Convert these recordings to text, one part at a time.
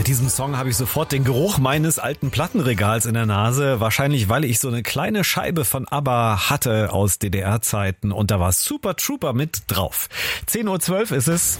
diesem Song habe ich sofort den Geruch meines alten Plattenregals in der Nase. Wahrscheinlich, weil ich so eine kleine Scheibe von ABBA hatte aus DDR-Zeiten und da war Super Trooper mit drauf. 10:12 Uhr ist es.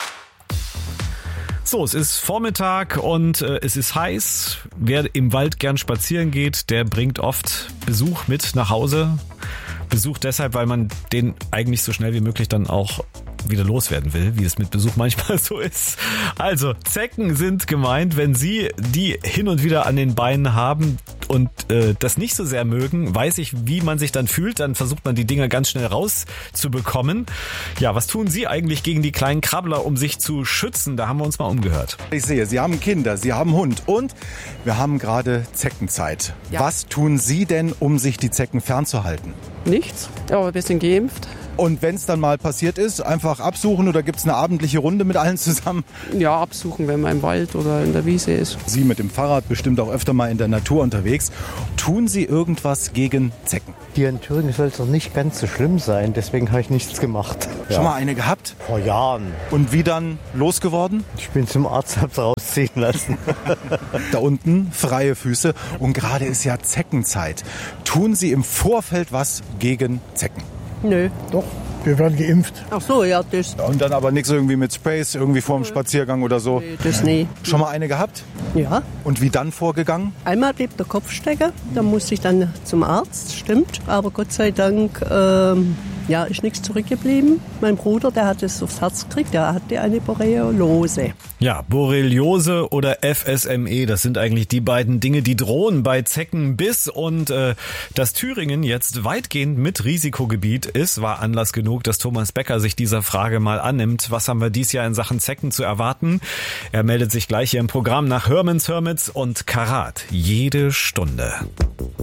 So, es ist Vormittag und es ist heiß. Wer im Wald gern spazieren geht, der bringt oft Besuch mit nach Hause. Besuch deshalb, weil man den eigentlich so schnell wie möglich dann auch wieder loswerden will, wie es mit Besuch manchmal so ist. Also, Zecken sind gemeint, wenn Sie die hin und wieder an den Beinen haben und das nicht so sehr mögen, weiß ich, wie man sich dann fühlt, dann versucht man die Dinger ganz schnell rauszubekommen. Ja, was tun Sie eigentlich gegen die kleinen Krabbler, um sich zu schützen? Da haben wir uns mal umgehört. Ich sehe, Sie haben Kinder, Sie haben Hund und wir haben gerade Zeckenzeit. Ja. Was tun Sie denn, um sich die Zecken fernzuhalten? Nichts, aber ein bisschen geimpft. Und wenn es dann mal passiert ist, einfach absuchen oder gibt es eine abendliche Runde mit allen zusammen? Ja, absuchen, wenn man im Wald oder in der Wiese ist. Sie mit dem Fahrrad bestimmt auch öfter mal in der Natur unterwegs. Tun Sie irgendwas gegen Zecken? Hier in Thüringen soll es doch nicht ganz so schlimm sein, deswegen habe ich nichts gemacht. Schon mal eine gehabt? Vor Jahren. Und wie dann losgeworden? Ich bin zum Arzt, hab's rausziehen lassen. Da unten freie Füße und gerade ist ja Zeckenzeit. Tun Sie im Vorfeld was gegen Zecken? Nö. Doch, wir werden geimpft. Ach so, ja, das. Und dann aber nichts irgendwie mit Sprays, irgendwie vorm Spaziergang oder so? Nee, das nie. Schon mal eine gehabt? Ja, Und wie dann vorgegangen? einmal blieb der Kopf stecken, da musste ich dann zum Arzt, stimmt. Aber Gott sei Dank, ist nichts zurückgeblieben. Mein Bruder, der hat es aufs Herz gekriegt, der hatte eine Borreliose. Ja, Borreliose oder FSME, das sind eigentlich die beiden Dinge, die drohen bei Zeckenbiss. Und dass Thüringen jetzt weitgehend mit Risikogebiet ist, war Anlass genug, dass Thomas Becker sich dieser Frage mal annimmt. Was haben wir dieses Jahr in Sachen Zecken zu erwarten? Er meldet sich gleich hier im Programm nach Hermans Hermits und Karat. Jede Stunde.